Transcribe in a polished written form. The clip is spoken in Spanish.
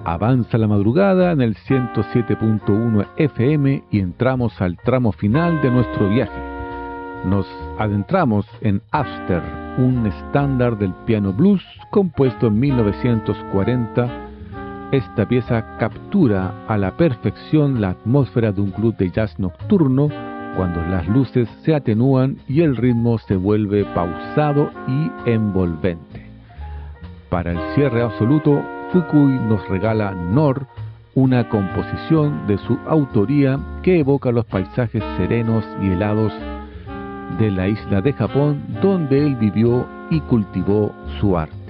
Avanza la madrugada en el 107.1 FM y entramos al tramo final de nuestro viaje. Nos adentramos en After, un estándar del piano blues compuesto en 1940. Esta pieza captura a la perfección la atmósfera de un club de jazz nocturno cuando las luces se atenúan y el ritmo se vuelve pausado y envolvente. Para el cierre absoluto, Fukui nos regala Nor, una composición de su autoría que evoca los paisajes serenos y helados de la isla de Japón donde él vivió y cultivó su arte.